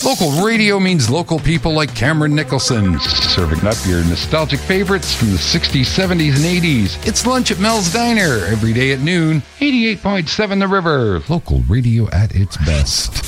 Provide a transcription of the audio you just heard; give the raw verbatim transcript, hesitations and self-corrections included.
Local radio means local people like Cameron Nicholson, serving up your nostalgic favorites from the sixties, seventies, and eighties. It's Lunch at Mel's Diner, every day at noon. eighty-eight point seven The River, local radio at its best.